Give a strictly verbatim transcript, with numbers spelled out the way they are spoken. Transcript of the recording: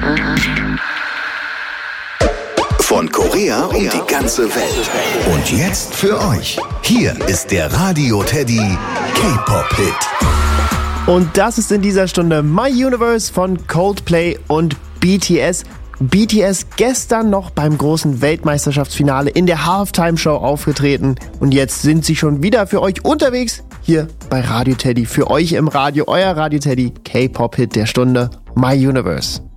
Von Korea um die ganze Welt. Und jetzt für euch. Hier ist der Radio Teddy K-Pop-Hit. Und das ist in dieser Stunde My Universe von Coldplay und B T S. B T S gestern noch beim großen Weltmeisterschaftsfinale in der Halftime-Show aufgetreten. Und jetzt sind sie schon wieder für euch unterwegs. Hier bei Radio Teddy. Für euch im Radio, euer Radio Teddy K-Pop-Hit der Stunde My Universe.